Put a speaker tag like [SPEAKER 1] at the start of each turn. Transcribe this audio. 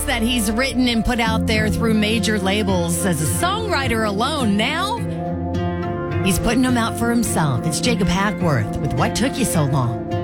[SPEAKER 1] that he's written and put out there through major labels as a songwriter alone. Now, he's putting them out for himself. It's Jacob Hackworth with What Took You So Long?